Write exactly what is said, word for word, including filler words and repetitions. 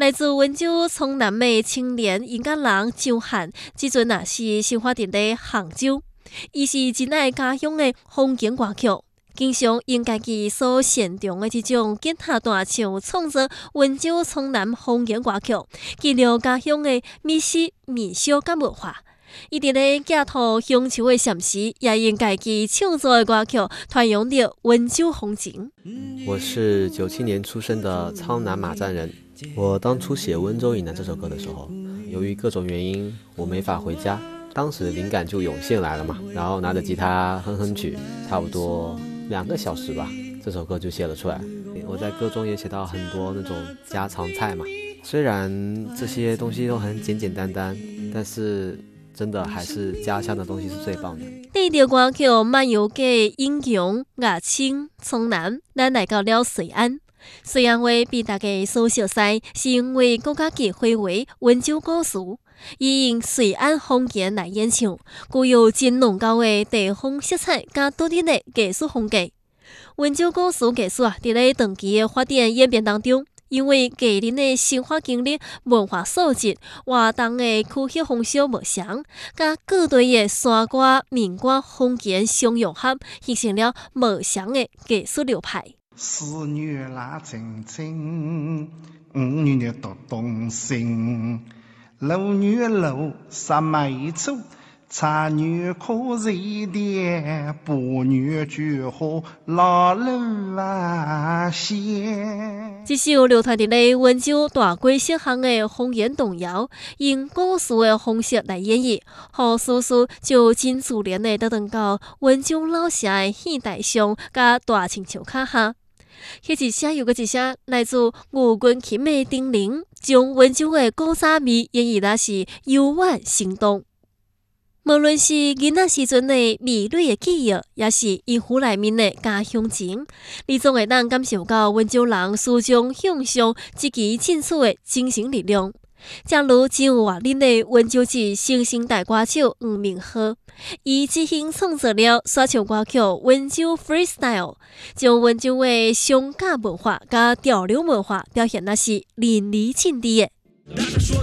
来自温州从南的青年音乐人周涵，即阵也是生活伫杭州。伊是真爱家乡的风景歌曲，经常用家己所擅长的这种吉他弹唱，创作温州从南风景歌曲，记录家乡的美食、民俗甲文化。伊伫咧寄托乡愁的禅时，也用家己创作的歌曲传扬着温州风情。 我是九七年出生的苍南马站人。我当初写《温州以南》这首歌的时候，由于各种原因，我没法回家。当时灵感就涌现来了嘛，然后拿着吉他哼哼曲，差不多两个小时吧，这首歌就写了出来。我在歌中也写到很多那种家常菜嘛，虽然这些东西都很简简单单，但是真的还是家乡的东西是最棒的。 第二条歌曲《漫游嘅英雄牙青从南》，咱来到了瑞安。瑞安话被大家所熟悉，是因为国家级会为温州故事，伊用瑞安方言来演唱，具有真浓厚的地方色彩加独特的艺术风格。温州故事艺术啊，伫咧长期的发展演变当中。因为个人的生活经历、文化素质、活动的区域风俗无相，甲各地的山歌、民歌、风景相融合，形成了无相的艺术流派。 四月那青青，五月读东升，六月六十米处。茶女可热点，八女就好老楼啊仙。 这首流传伫咧温州大街小巷的方言童谣，用故事的方式来演绎，互叔叔就真自然的得等到温州老社的戏台上，甲大青树脚下。迄一声又个一声，来自吴君琴的叮咛，将温州的古早味演绎的是悠远生动。无论是囡仔时阵的美丽的记忆，也是衣服内面的家乡情，你总会当感受到温州人始终向上、积极进取的精神力量。正如真有活力的温州籍新生代歌手黄明昊，伊即兴创作了说唱歌曲《温州 Freestyle》，将温州的乡架文化甲潮流文化表现的是淋漓尽致的。